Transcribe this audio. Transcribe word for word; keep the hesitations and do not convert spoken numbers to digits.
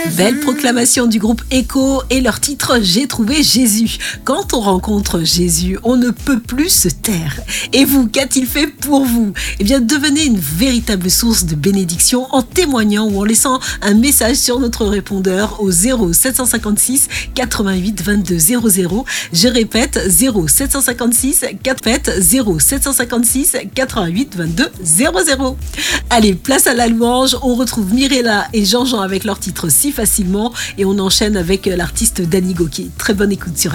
Belle proclamation du groupe Echo et leur titre J'ai trouvé Jésus. Quand on rencontre Jésus, on ne peut plus se taire. Et vous, qu'a-t-il fait pour vous? Eh bien, devenez une véritable source de bénédiction en témoignant ou en laissant un message sur notre répondeur au zéro sept cent cinquante-six quatre-vingt-huit vingt-deux zéro zéro. Je répète, zéro sept cent cinquante-six quatre-vingt-huit vingt-deux zéro zéro. Allez, place à la louange. On retrouve Mirella et Jean-Jean avec leur titre Si facilement et on enchaîne avec l'artiste Danny Gokey. Très bonne écoute sur